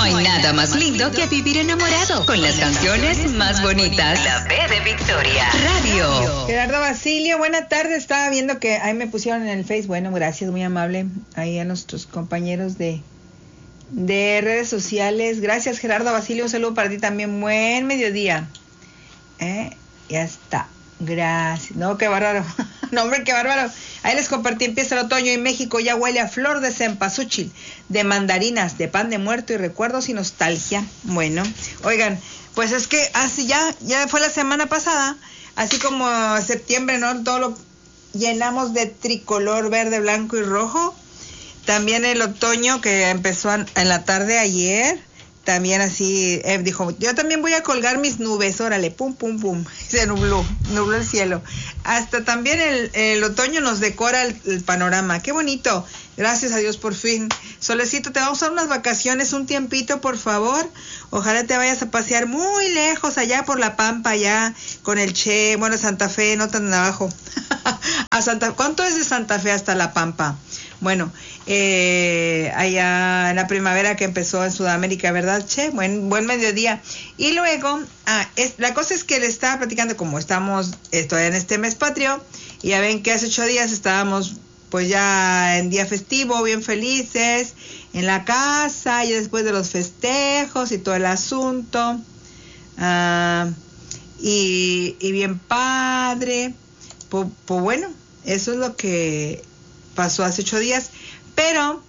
hay nada más lindo que vivir enamorado con las canciones más bonitas. La B de Victoria Radio. Gerardo Basilio, buena tarde. Estaba viendo que ahí me pusieron en el Face. Bueno, gracias, muy amable. Ahí a nuestros compañeros de redes sociales. Gracias, Gerardo Basilio. Un saludo para ti también. Buen mediodía. Ya está. Gracias. No, qué bárbaro. No, hombre, qué bárbaro. Ahí les compartí, empieza el otoño y México ya huele a flor de cempasúchil, de mandarinas, de pan de muerto y recuerdos y nostalgia. Bueno, oigan, pues es que así ya fue la semana pasada, así como septiembre, ¿no? Todo lo llenamos de tricolor verde, blanco y rojo. También el otoño que empezó en la tarde ayer. También así, dijo, yo también voy a colgar mis nubes, órale, pum, pum, pum, se nubló el cielo. Hasta también el otoño nos decora el panorama, qué bonito, gracias a Dios por fin. Solecito, te vamos a dar unas vacaciones, un tiempito, por favor, ojalá te vayas a pasear muy lejos, allá por la Pampa, allá con el Che, bueno, Santa Fe, no tan abajo. ¿Cuánto es de Santa Fe hasta la Pampa? Bueno, allá en la primavera que empezó en Sudamérica, ¿verdad, Che? Buen mediodía. Y luego, la cosa es que le estaba platicando, como estoy en este mes patrio, y ya ven que hace 8 días estábamos pues ya en día festivo, bien felices, en la casa, y después de los festejos y todo el asunto, y bien padre, pues bueno, eso es lo que pasó hace 8 días, pero,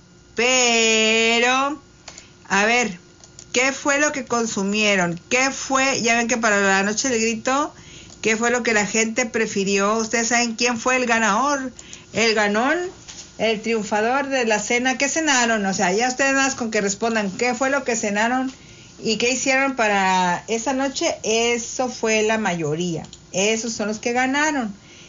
a ver, ¿qué fue lo que consumieron? ¿Qué fue? Ya ven que para la noche del grito, ¿qué fue lo que la gente prefirió? ¿Ustedes saben quién fue el ganador? El ganón, el triunfador de la cena. ¿Qué cenaron? O sea, ya ustedes nada más con que respondan, ¿qué fue lo que cenaron? ¿Y qué hicieron para esa noche? Eso fue la mayoría. Esos son los que ganaron.